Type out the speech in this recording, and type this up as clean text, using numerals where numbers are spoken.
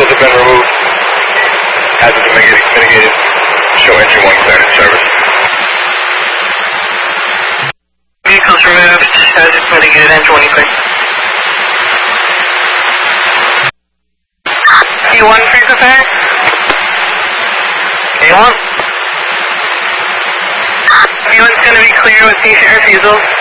vehicles have been removed. Hazards are mitigated. Show engine 1 cleared in service. Vehicles removed. Hazards mitigated. Engine 1 cleared. T1 free for fire. A1. T1's going to be clear with patient refusals.